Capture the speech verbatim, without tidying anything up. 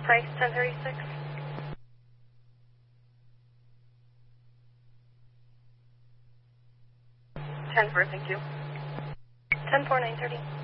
Price ten thirty-six. ten four, thank you. ten four, nine thirty.